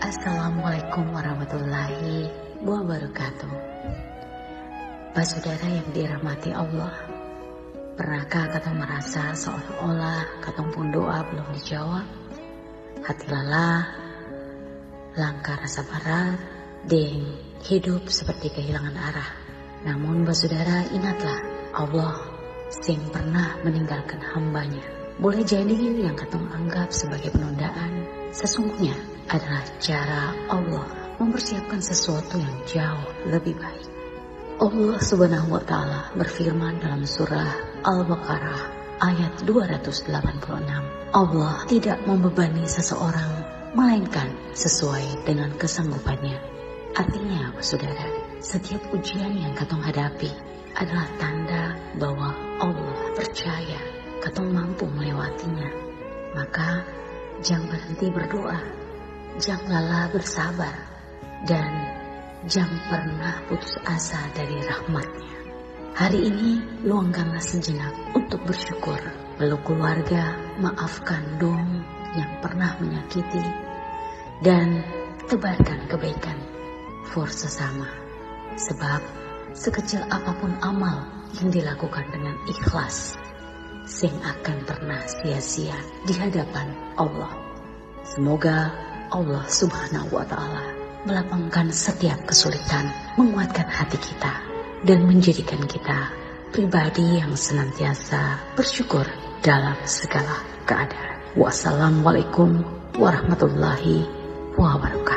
Assalamualaikum warahmatullahi wabarakatuh. Pak saudara yang dirahmati Allah, pernahkah katong merasa seolah-olah katong pun doa belum dijawab? Hati lelah, langkah rasa berat, deng hidup seperti kehilangan arah. Namun Pak saudara, ingatlah Allah sing pernah meninggalkan hambanya. Boleh jadi yang katong anggap sebagai penundaan, sesungguhnya adalah cara Allah mempersiapkan sesuatu yang jauh lebih baik. Allah Subhanahu wa Ta'ala berfirman dalam surah Al-Baqarah ayat 286. Allah tidak membebani seseorang melainkan sesuai dengan kesanggupannya. Artinya, saudara, setiap ujian yang katong hadapi adalah tanda bahwa Allah percaya katong mampu melewatinya. Maka jangan berhenti berdoa, jangan lelah bersabar, dan jangan pernah putus asa dari rahmatnya. Hari ini luangkanlah sejenak untuk bersyukur. Peluk keluarga, maafkan dong yang pernah menyakiti, dan tebarkan kebaikan for sesama. Sebab sekecil apapun amal yang dilakukan dengan ikhlas, sing akan pernah sia-sia di hadapan Allah. Semoga Allah Subhanahu wa Ta'ala melapangkan setiap kesulitan, menguatkan hati kita, dan menjadikan kita pribadi yang senantiasa bersyukur dalam segala keadaan. Wassalamualaikum warahmatullahi wabarakatuh.